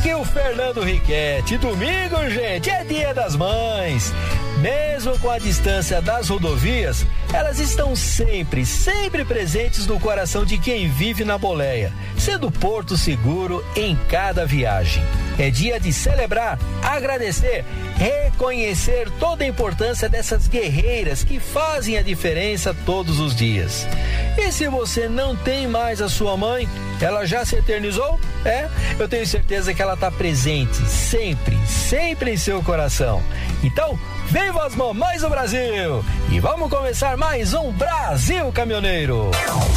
Aqui é o Fernando Riquetti. Domingo, gente, é Dia das Mães. Mesmo com a distância das rodovias, elas estão sempre presentes no coração de quem vive na boleia, sendo porto seguro em cada viagem. É dia de celebrar, agradecer, reconhecer toda a importância dessas guerreiras que fazem a diferença todos os dias. E se você não tem mais a sua mãe, ela já se eternizou? Eu tenho certeza que ela está presente, sempre em seu coração. Então, viva as mamães do Brasil! E vamos começar mais um Brasil Caminhoneiro!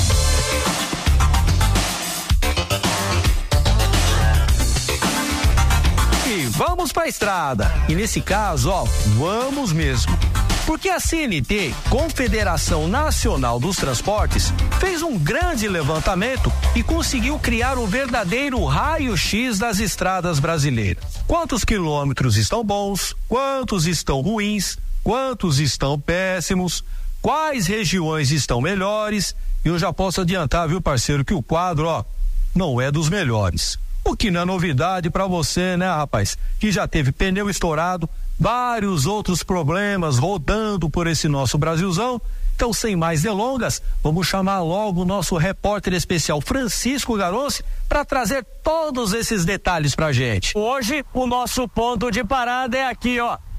E vamos pra estrada. E nesse caso, vamos mesmo. Porque a CNT, Confederação Nacional dos Transportes, fez um grande levantamento e conseguiu criar um verdadeiro raio-x das estradas brasileiras. Quantos quilômetros estão bons? Quantos estão ruins? Quantos estão péssimos? Quais regiões estão melhores? E eu já posso adiantar, viu, parceiro, que o quadro, não é dos melhores. O que não é novidade pra você, né, rapaz? Que já teve pneu estourado, vários outros problemas rodando por esse nosso Brasilzão. Então, sem mais delongas, vamos chamar logo o nosso repórter especial Francisco Garonce para trazer todos esses detalhes pra gente. Hoje, o nosso ponto de parada é aqui,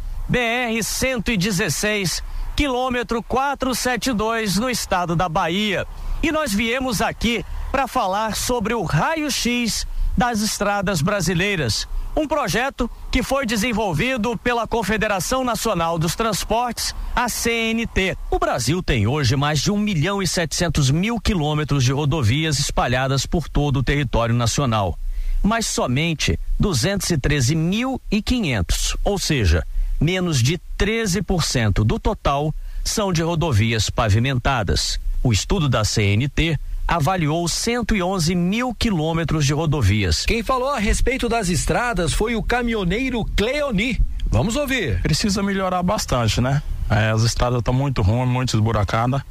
BR-116, quilômetro 472, no estado da Bahia. E nós viemos aqui para falar sobre o raio-x das estradas brasileiras. Um projeto que foi desenvolvido pela Confederação Nacional dos Transportes, a CNT. O Brasil tem hoje mais de 1.700.000 quilômetros de rodovias espalhadas por todo o território nacional. Mas somente 213.500, ou seja, menos de 13% do total, são de rodovias pavimentadas. O estudo da CNT avaliou 111.000 quilômetros de rodovias. Quem falou a respeito das estradas foi o caminhoneiro Cleoni. Vamos ouvir. Precisa melhorar bastante, né? As estradas estão muito ruins, muito esburacadas.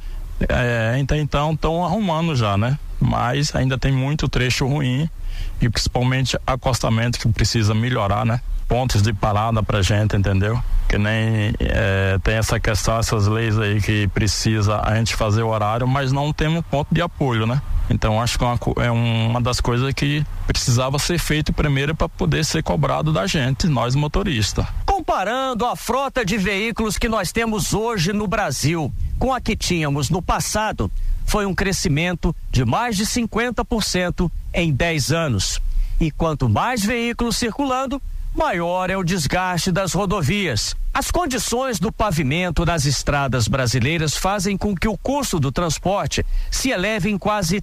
Então estão arrumando já, né? Mas ainda tem muito trecho ruim e principalmente acostamento que precisa melhorar, né? Pontos de parada pra gente, entendeu? Que nem tem essa questão, essas leis aí que precisa a gente fazer o horário, mas não tem um ponto de apoio, né? Então acho que é uma das coisas que precisava ser feito primeiro para poder ser cobrado da gente, nós motoristas. Comparando a frota de veículos que nós temos hoje no Brasil com a que tínhamos no passado, foi um crescimento de mais de 50% em 10 anos. E quanto mais veículos circulando, maior é o desgaste das rodovias. As condições do pavimento das estradas brasileiras fazem com que o custo do transporte se eleve em quase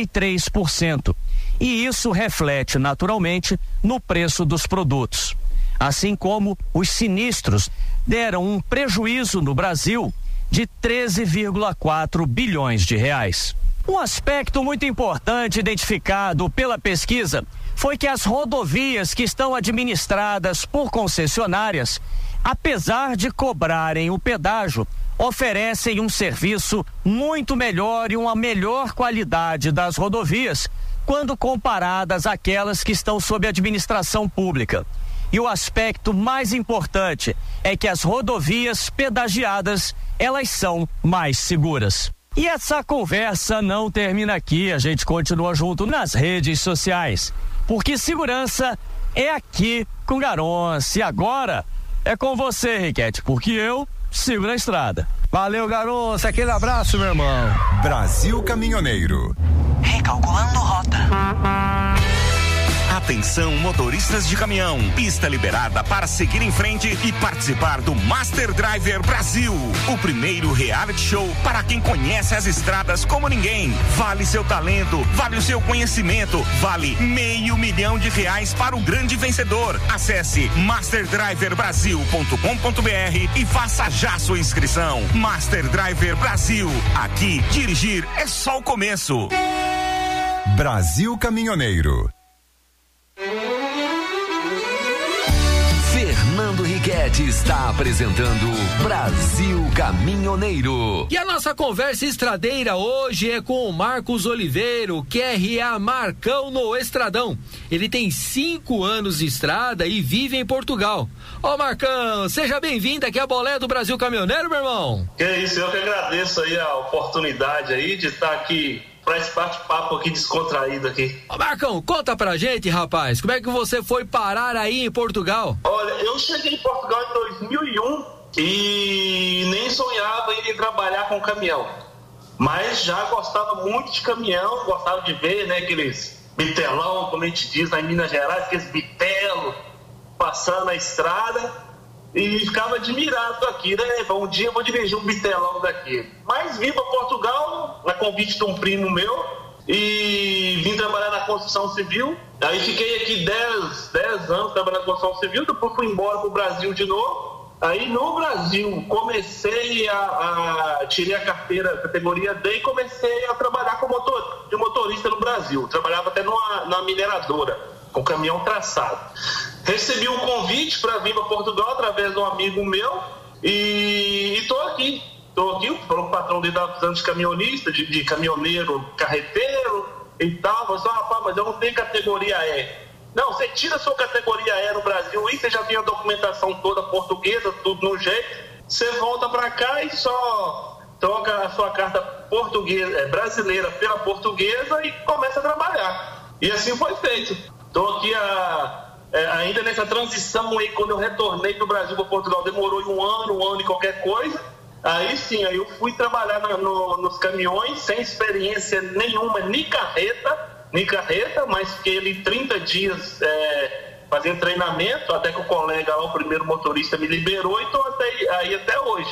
33%. E isso reflete naturalmente no preço dos produtos. Assim como os sinistros deram um prejuízo no Brasil de 13,4 bilhões de reais. Um aspecto muito importante identificado pela pesquisa foi que as rodovias que estão administradas por concessionárias, apesar de cobrarem o pedágio, oferecem um serviço muito melhor e uma melhor qualidade das rodovias quando comparadas àquelas que estão sob administração pública. E o aspecto mais importante é que as rodovias pedagiadas, elas são mais seguras. E essa conversa não termina aqui, a gente continua junto nas redes sociais, porque segurança é aqui com Garonce. E agora é com você, Riquetti, porque eu sigo na estrada. Valeu, Garonce, aquele abraço, meu irmão. Brasil Caminhoneiro. Recalculando rota. Atenção, motoristas de caminhão, pista liberada para seguir em frente e participar do Master Driver Brasil, o primeiro reality show para quem conhece as estradas como ninguém. Vale seu talento, vale o seu conhecimento, vale R$500 mil para o grande vencedor. Acesse masterdriverbrasil.com.br e faça já sua inscrição. Master Driver Brasil, aqui dirigir é só o começo. Brasil Caminhoneiro. Fernando Riquetti Roquete está apresentando Brasil Caminhoneiro. E a nossa conversa estradeira hoje é com o Marcos Oliveiro, QRA Marcão no Estradão. Ele tem 5 anos de estrada e vive em Portugal. Ô Marcão, seja bem-vindo aqui à Bolé do Brasil Caminhoneiro, meu irmão. Que isso, eu que agradeço aí a oportunidade aí de estar aqui para esse bate-papo aqui descontraído aqui. Ô Marcão, conta pra gente, rapaz, como é que você foi parar aí em Portugal? Olha, eu cheguei em Portugal em 2001 e nem sonhava em trabalhar com caminhão, mas já gostava muito de caminhão, gostava de ver, né, aqueles bitelão, como a gente diz lá em Minas Gerais, aqueles bitelos passando na estrada. E ficava admirado aqui, né? Um dia eu vou dirigir um bitelão daqui. Mas vim para Portugal, a convite de um primo meu, e vim trabalhar na construção civil. Aí fiquei aqui 10 anos trabalhando na construção civil, depois fui embora para o Brasil de novo. Aí no Brasil comecei tirei a carteira, categoria D, e comecei a trabalhar de motorista no Brasil. Trabalhava até numa mineradora, com caminhão traçado. Recebi um convite para vir para Portugal através de um amigo meu e estou aqui. O patrão dele estava precisando de caminhonista, de caminhoneiro, carreteiro e tal. Eu falei, rapaz, mas eu não tenho categoria E. Não, você tira a sua categoria E no Brasil e você já tem a documentação toda portuguesa, tudo no jeito. Você volta para cá e só troca a sua carta portuguesa, brasileira pela portuguesa e começa a trabalhar. E assim foi feito. Estou aqui ainda nessa transição aí, quando eu retornei do Brasil para Portugal, demorou um ano e qualquer coisa. Aí sim, aí eu fui trabalhar nos caminhões, sem experiência nenhuma, nem carreta, mas fiquei ali 30 dias fazendo treinamento, até que o colega lá, o primeiro motorista, me liberou e estou até hoje.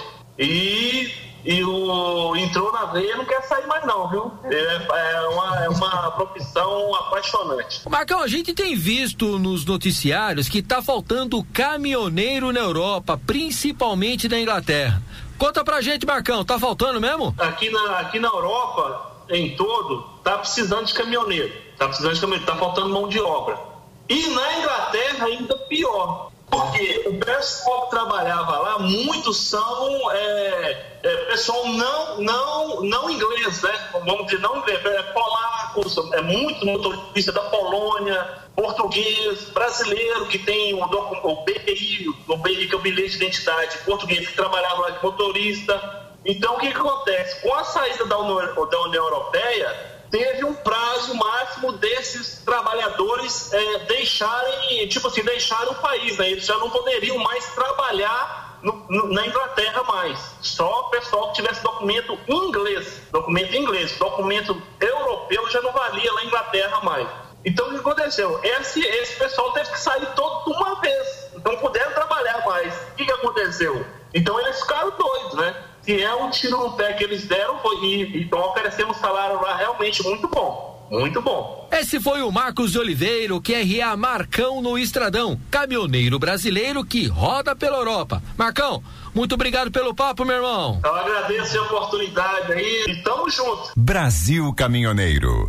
Entrou na veia, não quer sair mais não, viu? É uma profissão apaixonante. Marcão, a gente tem visto nos noticiários que tá faltando caminhoneiro na Europa, principalmente na Inglaterra. Conta pra gente, Marcão, tá faltando mesmo? Aqui na Europa, em todo, tá precisando de caminhoneiro, tá faltando mão de obra. E na Inglaterra ainda pior. Porque o pessoal que trabalhava lá, muitos são pessoal não inglês, né? Vamos dizer, não inglês, polacos, muito motorista da Polônia, português, brasileiro que tem o BI, que é o bilhete de identidade, português que trabalhava lá de motorista. Então o que acontece? Com a saída da União Europeia, teve um prazo máximo desses trabalhadores deixarem o país, né? Eles já não poderiam mais trabalhar na Inglaterra mais. Só o pessoal que tivesse documento inglês. Documento europeu já não valia na Inglaterra mais. Então o que aconteceu? Esse pessoal teve que sair todo de uma vez. Não puderam trabalhar mais. O que aconteceu? Então eles ficaram doidos, né? Que é um tiro no pé que eles deram e estão oferecendo um salário lá realmente muito bom. Muito bom. Esse foi o Marcos de Oliveira, QRA Marcão no Estradão, caminhoneiro brasileiro que roda pela Europa. Marcão, muito obrigado pelo papo, meu irmão. Eu agradeço a oportunidade aí e tamo junto. Brasil Caminhoneiro.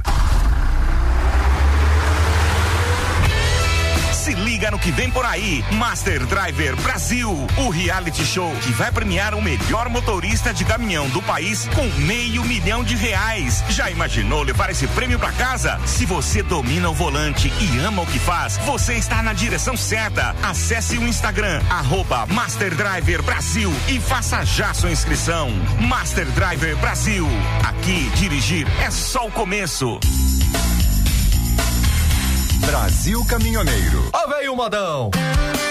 Se liga no que vem por aí. Master Driver Brasil, o reality show que vai premiar o melhor motorista de caminhão do país com R$500 mil. Já imaginou levar esse prêmio pra casa? Se você domina o volante e ama o que faz, você está na direção certa. Acesse o Instagram, @Master Driver Brasil e faça já sua inscrição. Master Driver Brasil. Aqui, dirigir é só o começo. Brasil Caminhoneiro. Ó, veio o modão.